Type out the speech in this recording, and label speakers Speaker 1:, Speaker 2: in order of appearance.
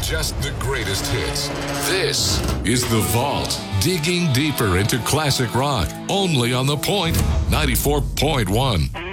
Speaker 1: just the greatest hits. This is The Vault, digging deeper into classic rock, only on The Point 94.1.